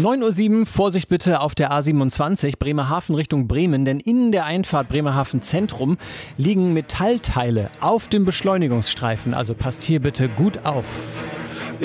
9:07 Uhr, Vorsicht bitte auf der A27 Bremerhaven Richtung Bremen, denn in der Einfahrt Bremerhaven Zentrum liegen Metallteile auf dem Beschleunigungsstreifen, also passt hier bitte gut auf.